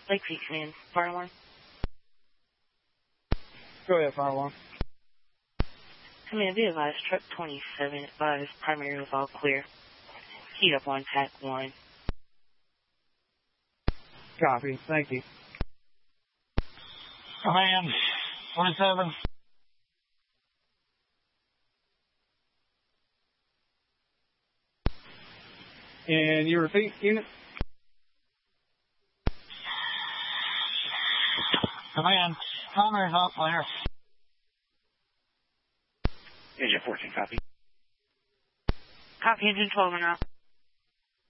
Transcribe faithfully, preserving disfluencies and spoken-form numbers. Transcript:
Lake Creek Command, fire alarm. Go ahead, fire alarm. Command, be advised, truck twenty-seven advised, primary was all clear. Heat up on tack one. Copy, thank you. Command, twenty-seven. And you repeat, unit? Command, primary's all clear. Engine fourteen, copy. Copy, engine twelve and up.